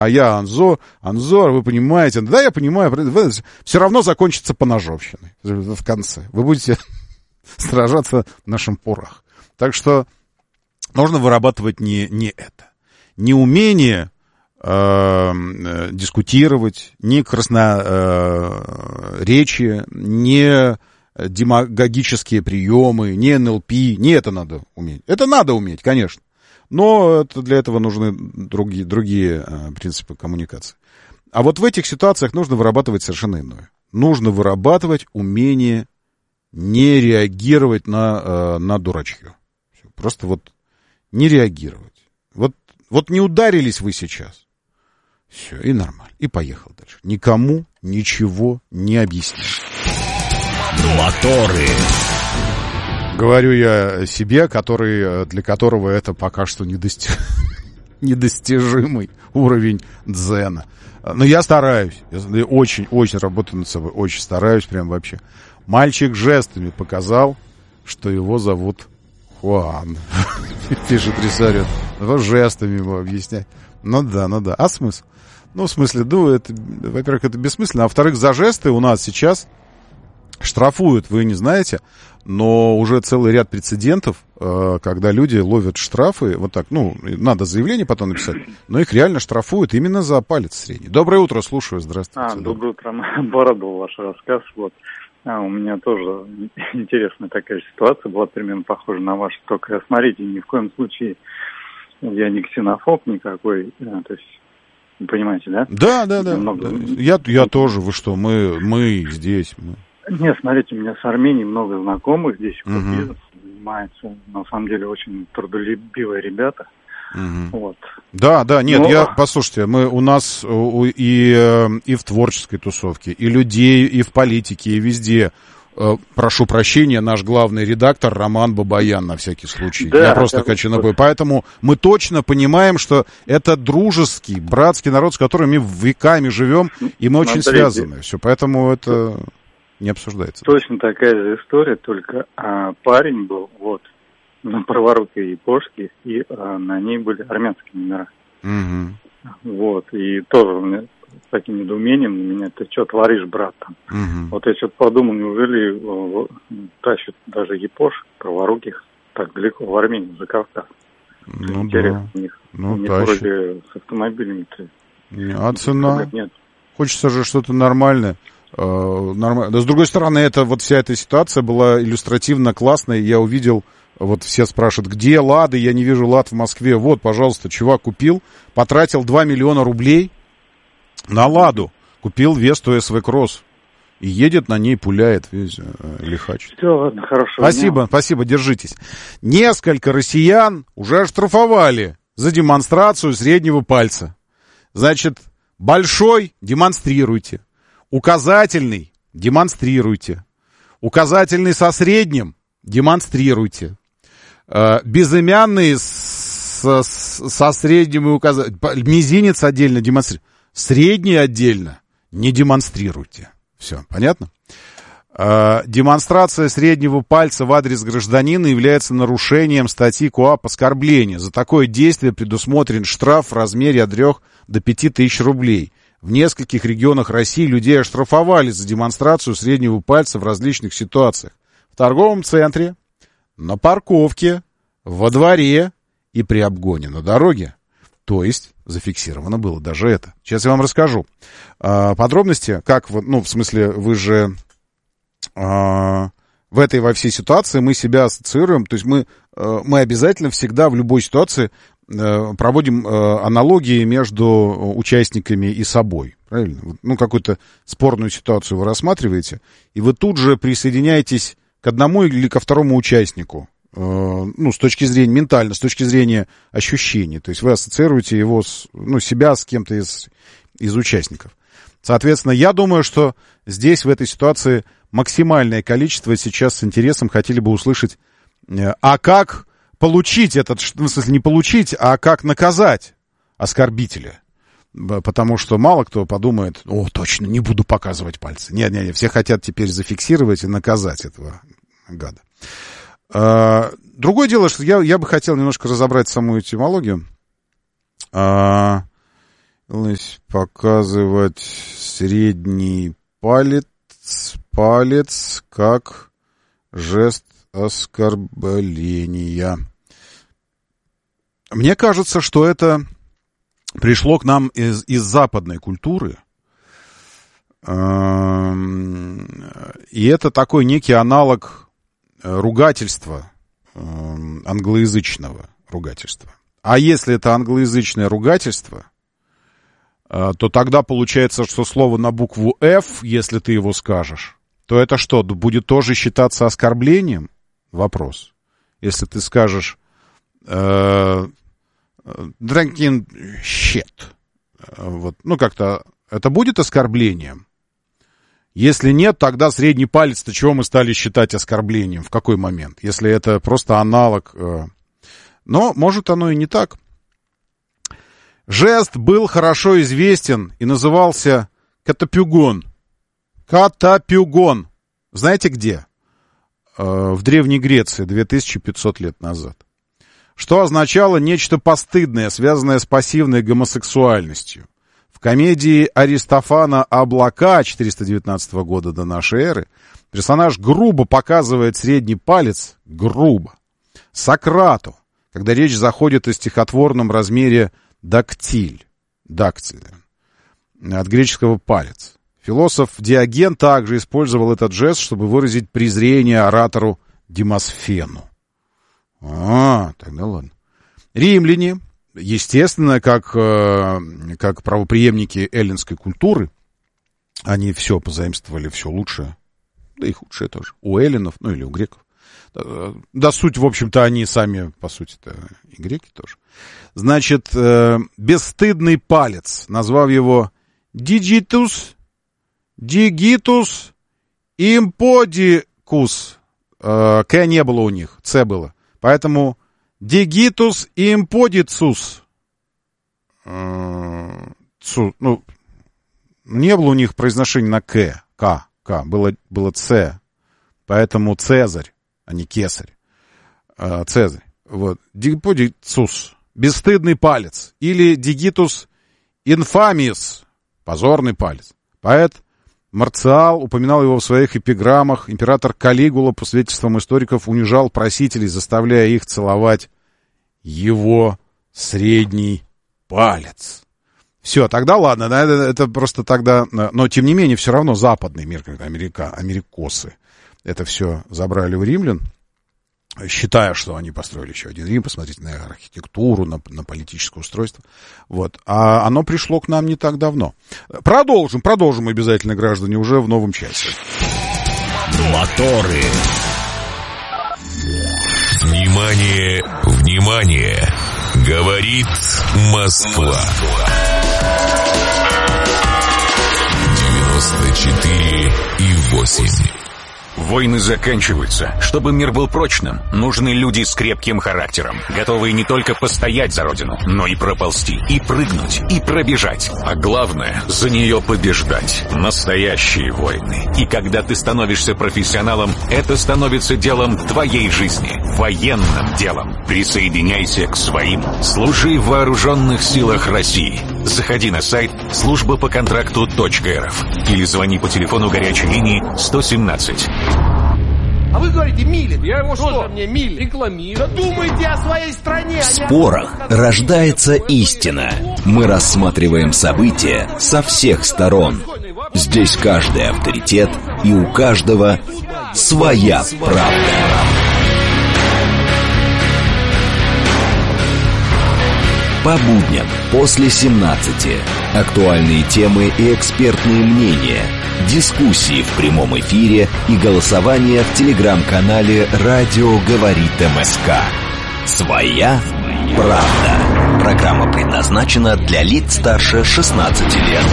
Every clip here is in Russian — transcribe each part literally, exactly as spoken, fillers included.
а я Анзор, Анзор, вы понимаете, да, я понимаю, все равно закончится поножовщиной в конце. Вы будете сражаться в нашем порах. Так что нужно вырабатывать не, не это. Не умение э, дискутировать, не красноречие, не демагогические приемы, не эн эл пи, не это надо уметь. Это надо уметь, конечно. Но это, для этого нужны другие, другие э, принципы коммуникации. А вот в этих ситуациях нужно вырабатывать совершенно иное. Нужно вырабатывать умение не реагировать на, э, на дурачье. Просто вот не реагировать. Вот, вот не ударились вы сейчас. Все, и нормально. И поехал дальше. Никому ничего не объяснишь. Моторы. Говорю я себе, который, для которого это пока что недостиж... недостижимый уровень дзена. Но я стараюсь. Я очень-очень работаю над собой. Очень стараюсь прям вообще. Мальчик жестами показал, что его зовут Хуан. Пишет Рисарет. Жестами ему объяснять. Ну да, ну да. А смысл? Ну, в смысле, ну, это, во-первых, это бессмысленно. А во-вторых, за жесты у нас сейчас штрафуют, вы не знаете, но уже целый ряд прецедентов, когда люди ловят штрафы, вот так, ну, надо заявление потом написать, но их реально штрафуют именно за палец средний. Доброе утро, слушаю, здравствуйте. А, доброе утро, порадовал ваш рассказ, вот. А, у меня тоже интересная такая ситуация была, примерно похожа на вашу, только смотрите, ни в коем случае я не ксенофоб никакой, то есть, вы понимаете, да? Да, да, да, много... я, я тоже, вы что, мы, мы здесь, мы... Нет, смотрите, у меня с Арменией много знакомых здесь, кто uh-huh. бизнесом занимается. На самом деле очень трудолюбивые ребята. Uh-huh. Вот. Да, да, нет, Но... я, послушайте, мы у нас у, и, и в творческой тусовке, и людей, и в политике, и везде. Прошу прощения, наш главный редактор Роман Бабаян, на всякий случай. Да, я просто я хочу вот... напомнить. Поэтому мы точно понимаем, что это дружеский, братский народ, с которым мы веками живем, и мы очень Смотрите. связаны. Все, поэтому это... не обсуждается. Точно такая же история, только а, парень был, вот, на праворукой япошке, и а, на ней были армянские номера. Угу. Вот, и тоже у меня с таким недоумением на меня: ты что творишь, брат, там? Угу. Вот я что-то подумал, неужели о, тащат даже япош праворуких так далеко в Армению, за Кавказ? Ну интересно, да. у них, Ну, у них тащат. вроде с автомобилями-то. А цена? Нет. Хочется же что-то нормальное. Нормально. Да, с другой стороны, это вот вся эта ситуация была иллюстративно классная. Я увидел, вот все спрашивают, где Лады? Я не вижу Лад в Москве. Вот, пожалуйста, чувак купил, потратил два миллиона рублей на Ладу. Купил Весту эс ви Кросс. И едет на ней, пуляет весь э, лихач. Все, ладно, хорошо. Спасибо, спасибо, держитесь. Несколько россиян уже оштрафовали за демонстрацию среднего пальца. Значит, большой демонстрируйте. Указательный – демонстрируйте. Указательный со средним – демонстрируйте. Э, безымянный с, с, со средним и указательным. Мизинец отдельно демонстрируйте. Средний отдельно не демонстрируйте. Все, понятно? Э, демонстрация среднего пальца в адрес гражданина является нарушением статьи КоАП «Оскорбление». За такое действие предусмотрен штраф в размере от трёх до пяти тысяч рублей. В нескольких регионах России людей оштрафовали за демонстрацию среднего пальца в различных ситуациях. В торговом центре, на парковке, во дворе и при обгоне на дороге. То есть зафиксировано было даже это. Сейчас я вам расскажу а, подробности, как, ну, в смысле, вы же а, в этой во всей ситуации мы себя ассоциируем, то есть мы, а, мы обязательно всегда в любой ситуации проводим э, аналогии между участниками и собой. Правильно? Ну, какую-то спорную ситуацию вы рассматриваете, и вы тут же присоединяетесь к одному или ко второму участнику. Э, ну, с точки зрения ментально, с точки зрения ощущений. То есть вы ассоциируете его с, ну, себя с кем-то из, из участников. Соответственно, я думаю, что здесь, в этой ситуации, максимальное количество сейчас с интересом хотели бы услышать, э, а как получить этот, в смысле не получить, а как наказать оскорбителя. Потому что мало кто подумает: о, точно, не буду показывать пальцы. Нет, нет, нет, все хотят теперь зафиксировать и наказать этого гада. А, другое дело, что я, я бы хотел немножко разобрать саму этимологию. А, показывать средний палец, палец как жест оскорбления. Мне кажется, что это пришло к нам из, из западной культуры. И это такой некий аналог ругательства, англоязычного ругательства. А если это англоязычное ругательство, то тогда получается, что слово на букву F, если ты его скажешь, то это что, будет тоже считаться оскорблением? Вопрос. Если ты скажешь э, drinking shit, вот, ну как-то это будет оскорблением? Если нет, тогда средний палец-то чего мы стали считать оскорблением? В какой момент? Если это просто аналог. Э, но может оно и не так. Жест был хорошо известен и назывался катапюгон. Катапюгон. Знаете где? Э, в Древней Греции две тысячи пятьсот лет назад. Что означало нечто постыдное, связанное с пассивной гомосексуальностью. В комедии Аристофана «Облака» четыреста девятнадцатого года до нашей эры персонаж грубо показывает средний палец, грубо, Сократу, когда речь заходит о стихотворном размере дактиль, дактиль, от греческого палец. Философ Диоген также использовал этот жест, чтобы выразить презрение оратору Демосфену. А, тогда ладно. Римляне, естественно, как, как правопреемники эллинской культуры, они все позаимствовали, все лучшее, да и худшее тоже, у эллинов, ну или у греков. Да, суть, в общем-то, они сами, по сути-то, и греки тоже. Значит, бесстыдный палец, назвав его «дигитус», «дигитус имподикус». К не было у них, С было. Поэтому «дигитус имподицус». Ну, не было у них произношения на К, К, К, было, было С. Поэтому Цезарь, а не Кесарь. Цезарь. Вот. «Дигиподицус». Бесстыдный палец. Или «дигитус инфамис». Позорный палец. Поэт Марциал упоминал его в своих эпиграммах. Император Калигула, по свидетельствам историков, унижал просителей, заставляя их целовать его средний палец. Все, тогда ладно, да, это, это просто тогда... Но, тем не менее, все равно западный мир, как Америка, америкосы, это все забрали у римлян, считая, что они построили еще один Рим, посмотрите на архитектуру, на, на политическое устройство. Вот. А оно пришло к нам не так давно. Продолжим, продолжим обязательно, граждане, уже в новом часе. Моторы. Внимание, внимание! Говорит Москва. девяносто четыре и восемь. Войны заканчиваются. Чтобы мир был прочным, нужны люди с крепким характером, готовые не только постоять за родину, но и проползти, и прыгнуть, и пробежать. А главное, за нее побеждать. Настоящие войны. И когда ты становишься профессионалом, это становится делом твоей жизни. Военным делом. Присоединяйся к своим. Служи в вооруженных силах России. Заходи на сайт служба по контракту точка рф или звони по телефону горячей линии сто семнадцать. А вы говорите Милин. Я его что? Мне Милин. Рекламирую. Да думайте о своей стране. В спорах рождается истина. Мы рассматриваем события со всех сторон. Здесь каждый авторитет, и у каждого своя правда. По будням после семнадцати. Актуальные темы и экспертные мнения. Дискуссии в прямом эфире и голосование в телеграм-канале «Радио говорит МСК». Своя правда. Программа предназначена для лиц старше шестнадцати лет.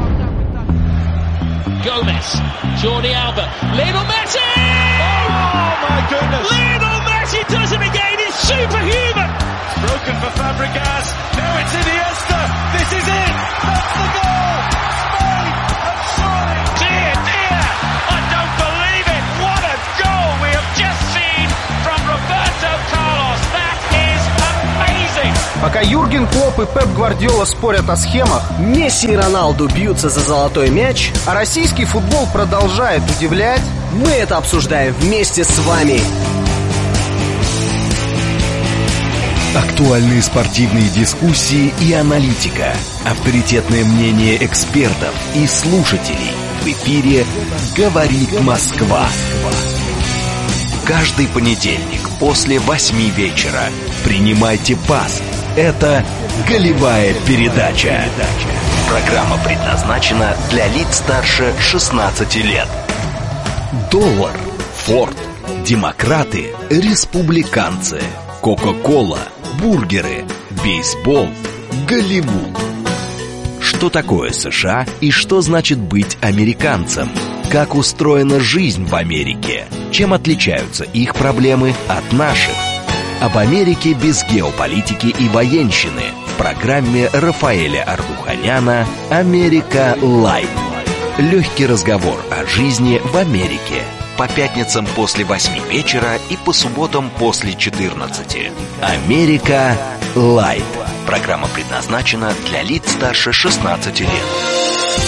Gomez, Jordi Alba, Lionel Messi! Oh my goodness! Lionel Messi does it again. It's superhuman. Broken for Fabregas. Now it's Iniesta. This is it. That's the goal. Spain have scored. Dear, dear, I don't believe it. What a goal we have just seen from Roberto Carlos. That is amazing. Пока Юрген Клопп и Пеп Гвардиола спорят о схемах, Месси и Роналду бьются за золотой мяч, а российский футбол продолжает удивлять, мы это обсуждаем вместе с вами. Актуальные спортивные дискуссии и аналитика. Авторитетное мнение экспертов и слушателей. В эфире «Говорит Москва». Каждый понедельник после восьми вечера принимайте пас. Это «Голевая передача». Программа предназначена для лиц старше шестнадцати лет. Доллар, Форд, демократы, республиканцы, Кока-кола, бургеры, бейсбол, Голливуд. Что такое США и что значит быть американцем? Как устроена жизнь в Америке? Чем отличаются их проблемы от наших? Об Америке без геополитики и военщины в программе Рафаэля Ардуханяна «Америка Лайт». Легкий разговор о жизни в Америке. По пятницам после восьми вечера и по субботам после четырнадцати. «Америка Лайт». Программа предназначена для лиц старше шестнадцати лет.